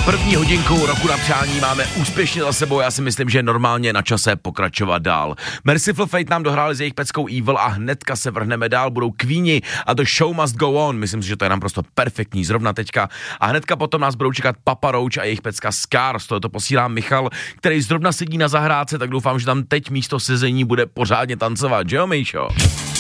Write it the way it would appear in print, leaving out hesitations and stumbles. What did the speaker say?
První hodinku roku na přání máme úspěšně za sebou, já si myslím, že je normálně na čase pokračovat dál. Mercyful Fate nám dohráli s jejich peckou Evil a hnedka se vrhneme dál, budou Queeni a The Show Must Go On, myslím si, že to je nám prostě perfektní zrovna teďka. A hnedka potom nás budou čekat Papa Roach a jejich pecka Scars, to posílá Michal, který zrovna sedí na zahrádce, tak doufám, že tam teď místo sezení bude pořádně tancovat, že jo, Míšo?